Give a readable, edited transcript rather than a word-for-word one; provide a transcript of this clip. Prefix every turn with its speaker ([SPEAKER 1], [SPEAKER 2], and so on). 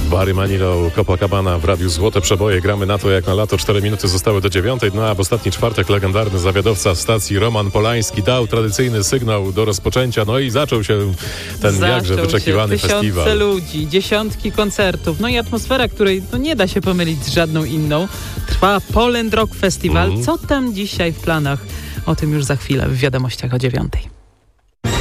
[SPEAKER 1] Barry Manilow, Copacabana w Radiu Złote Przeboje. Gramy na to jak na lato. 4 minuty zostały do 9. No a w ostatni czwartek legendarny zawiadowca stacji Roman Polański dał tradycyjny sygnał do rozpoczęcia. No i zaczął się ten jakże wyczekiwany festiwal.
[SPEAKER 2] Tysiące ludzi, dziesiątki koncertów. No i atmosfera, której nie da się pomylić z żadną inną. Trwa Poland Rock Festival. Co tam dzisiaj w planach? O tym już za chwilę w wiadomościach o 9.